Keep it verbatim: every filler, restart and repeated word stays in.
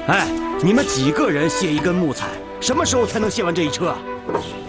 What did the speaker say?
哎，你们几个人卸一根木材？什么时候才能卸完这一车啊？